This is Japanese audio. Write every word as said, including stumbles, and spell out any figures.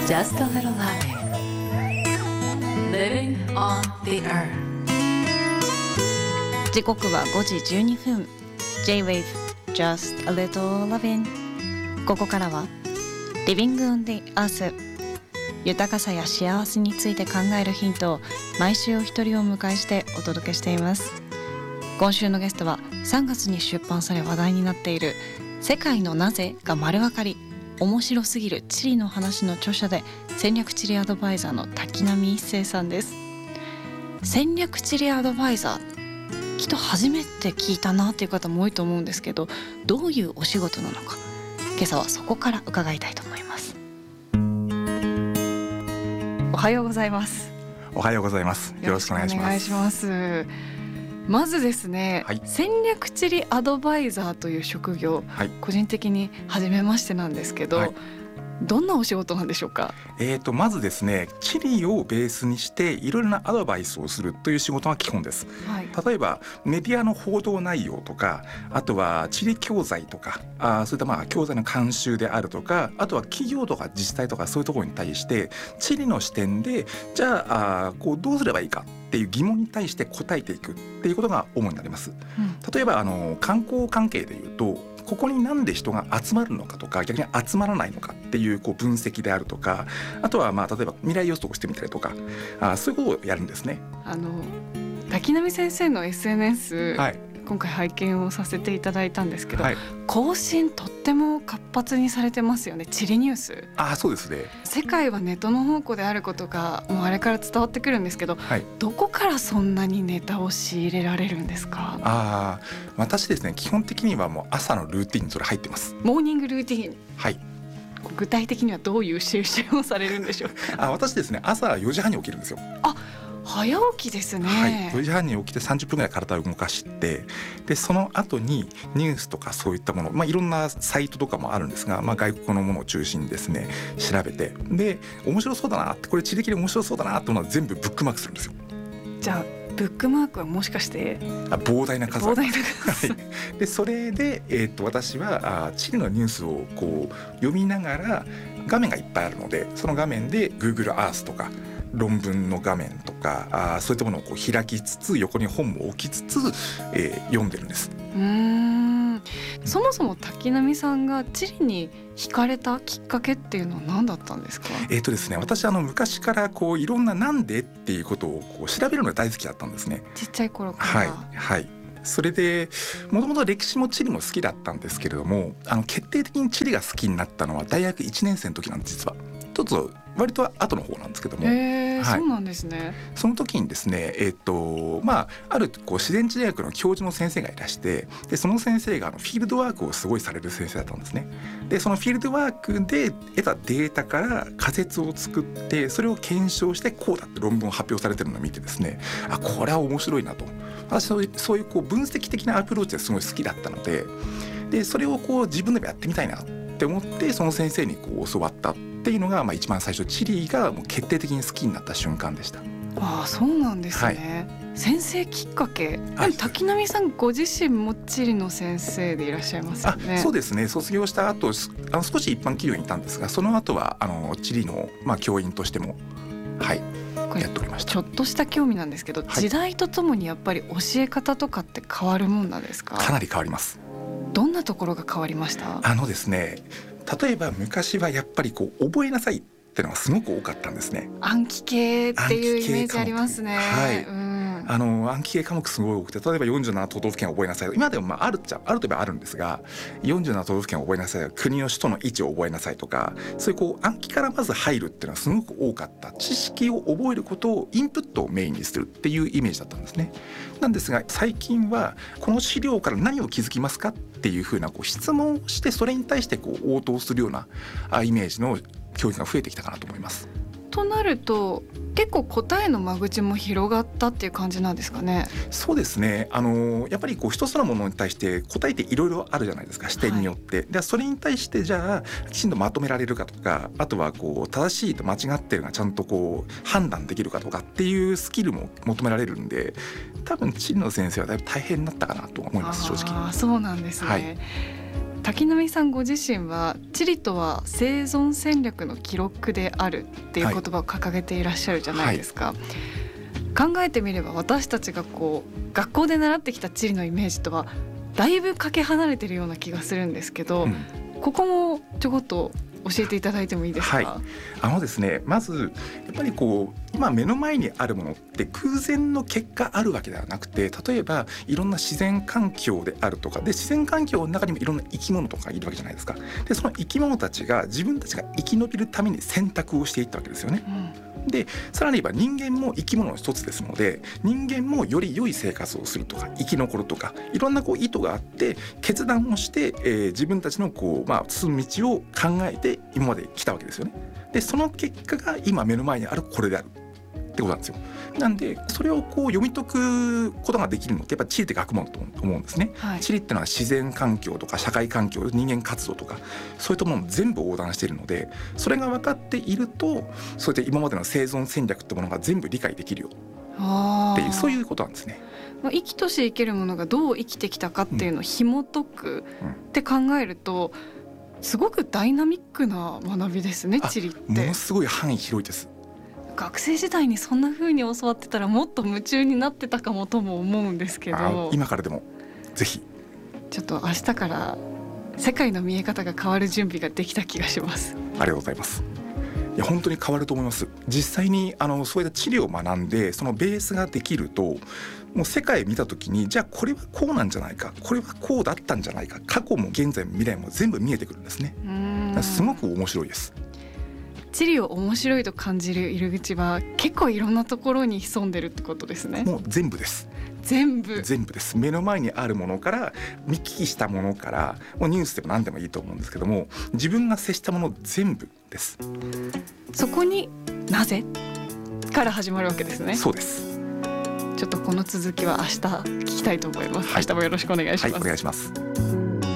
Just a little loving Living on the earth 時刻はごじじゅうにふん J-Wave Just a little loving ここからは Living on the earth 豊かさや幸せについて考えるヒントを毎週お一人をお迎えしてお届けしています。今週のゲストはさんがつに出版され話題になっている世界のなぜが丸分かり面白すぎる地理の話の著者で戦略地理アドバイザーの滝波一生さんです。戦略地理アドバイザーきっと初めて聞いたなっていう方も多いと思うんですけど、どういうお仕事なのか今朝はそこから伺いたいと思います。おはようございます。 おはようございます。よろしくお願いします。 お願いします。まずですね、はい、戦略地理アドバイザーという職業、はい、個人的に初めましてなんですけど、はい、どんなお仕事なんでしょうか。 えーと、まずですね、地理をベースにしていろいろなアドバイスをするという仕事が基本です、はい、例えばメディアの報道内容とか、あとは地理教材とか、あそういったまあ教材の監修であるとか、あとは企業とか自治体とかそういうところに対して地理の視点でじゃあ、あこうどうすればいいかっていう疑問に対して答えていくっていうことが主になります、うん、例えばあの観光関係でいうとここになんで人が集まるのかとか逆に集まらないのかっていう、こう分析であるとか、あとはまあ例えば未来予想をしてみたりとか、あそういうことをやるんですね。 あの滝波先生の エスエヌエス、はい、今回拝見をさせていただいたんですけど、はい、更新とっても活発にされてますよね。地理ニュース。 あそうですね。 世界はネットの宝庫であることがもうあれから伝わってくるんですけど、はい、どこからそんなにネタを仕入れられるんですか。 あ私ですね、基本的にはもう朝のルーティンにそれ入ってます。 モーニングルーティン。 はい。 具体的にはどういう収集をされるんでしょうか。 あ私ですね、朝よじはんに起きるんですよ。 あ早起きですね、 はい、よじはんに起きてさんじゅっぷんぐらい体を動かして、でその後にニュースとかそういったもの、まあ、いろんなサイトとかもあるんですが、まあ、外国のものを中心にですね調べて、で面白そうだなって、これ地理的に面白そうだなってものは全部ブックマークするんですよ。 じゃあブックマークはもしかしてあ膨大な数膨大な数、 はい、でそれで、えー、と私はあ地理のニュースをこう読みながら、画面がいっぱいあるのでその画面で Google Earth とか論文の画面とか、あそういったものをこう開きつつ横に本も置きつつ、えー、読んでるんです。 うーんそもそも滝波さんが地理に惹かれたきっかけっていうのは何だったんですか。 えーとですね、私あの昔からこういろんななんでっていうことをこう調べるのが大好きだったんですね。 ちっちゃい頃から。 はいはいそれでもともと歴史も地理も好きだったんですけれども、あの決定的に地理が好きになったのは大学いちねん生の時なんです。実はちょっと割と後の方なんですけども、 へー、 はい、 そうなんですね。 その時にですね、えーとまあ、あるこう自然地大学の教授の先生がいらして、でその先生があのフィールドワークをすごいされる先生だったんですね。でそのフィールドワークで得たデータから仮説を作ってそれを検証してこうだって論文を発表されてるのを見てですね、あこれは面白いなと、私そういう、そういうこう分析的なアプローチがすごい好きだったので、でそれをこう自分でもやってみたいなって思ってその先生にこう教わったっていうのが、まあ、一番最初地理がもう決定的に好きになった瞬間でした。 ああそうなんですね、はい、先生きっかけ。滝波さんご自身も地理の先生でいらっしゃいますよね。 あそうですね、卒業した後あの少し一般企業にいたんですが、その後はあの地理の、まあ、教員としても、はい、やっておりました。 ちょっとした興味なんですけど、はい、時代とともにやっぱり教え方とかって変わるもんなんですか。 かなり変わります。 どんなところが変わりました。 あのですね、例えば昔はやっぱりこう覚えなさいってのがすごく多かったんですね。 暗記系っていうイメージありますね。 はい、 うん、 あの暗記系科目すごい多くて、例えばよんじゅうなな都道府県を覚えなさい、今でもまああるっちゃあるといえばあるんですが、よんじゅうなな都道府県を覚えなさい、国の首都の位置を覚えなさいとか、そういうこう暗記からまず入るっていうのはすごく多かった。知識を覚えることをインプットをメインにするっていうイメージだったんですね。なんですが最近はこの資料から何を気づきますかっていうふうなこう質問をして、それに対してこう応答するようなイメージの教育が増えてきたかなと思います。 となると結構答えの間口も広がったっていう感じなんですかね。 そうですね、あのやっぱりこう一つのものに対して答えっていろいろあるじゃないですか、視点によって、はい、でそれに対してじゃあきちんとまとめられるかとか、あとはこう正しいと間違ってるのがちゃんとこう判断できるかとかっていうスキルも求められるんで、多分地理の先生はだいぶ大変になったかなと思います。正直。 あそうなんですね、 はい、 滝波さんご自身は地理とは生存戦略の記録であるっていう言葉を掲げていらっしゃるじゃないですか、はいはい、考えてみれば私たちがこう学校で習ってきた地理のイメージとはだいぶかけ離れてるような気がするんですけど、うん、ここもちょこっと教えていただいてもいいですか？ はい、あのですね、まずやっぱりこう今目の前にあるものって空前の結果あるわけではなくて、例えばいろんな自然環境であるとかで、自然環境の中にもいろんな生き物とかいるわけじゃないですか。でその生き物たちが自分たちが生き延びるために選択をしていったわけですよね、うん、でさらに言えば人間も生き物の一つですので、人間もより良い生活をするとか生き残るとかいろんなこう意図があって決断をして、えー、自分たちのこう、まあ、進む道を考えて今まで来たわけですよね。でその結果が今目の前にあるこれであるってことなんですよ。なんでそれをこう読み解くことができるのってやっぱ地理って学問だと思うんですね、はい、地理ってのは自然環境とか社会環境、人間活動とかそういったものを全部横断しているので、それが分かっているとそうやって今までの生存戦略ってものが全部理解できるよっていう、そういうことなんですね。 生きとし生けるものがどう生きてきたかっていうのを紐解くって考えると、すごくダイナミックな学びですね、地理って。 ものすごい範囲広いです。 学生時代にそんな風に教わってたらもっと夢中になってたかもとも思うんですけど、 今からでもぜひちょっと明日から世界の見え方が変わる準備ができた気がします。 ありがとうございます。いや本当に変わると思います。実際にあのそういった地理を学んでそのベースができると、もう世界見た時にじゃあこれはこうなんじゃないか、これはこうだったんじゃないか、過去も現在も未来も全部見えてくるんですね。うーん、すごく面白いです。 地理を面白いと感じる入り口は結構いろんなところに潜んでるってことですね。 もう全部です。 全部全部です。目の前にあるものから見聞きしたものから、もうニュースでも何でもいいと思うんですけども、自分が接したもの全部です。 そこになぜから始まるわけですね。 そうです。 ちょっとこの続きは明日聞きたいと思います、はい、明日もよろしくお願いします。 はい、お願いします。